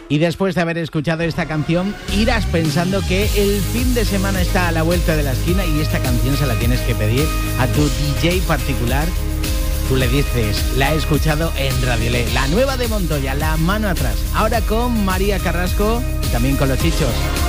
Y después de haber escuchado esta canción, irás pensando que el fin de semana está a la vuelta de la esquina y esta canción se la tienes que pedir a tu DJ particular. Tú le dices, la he escuchado en Radio Le, la nueva de Montoya, La Mano Atrás. Ahora con María Carrasco y también con Los Chichos.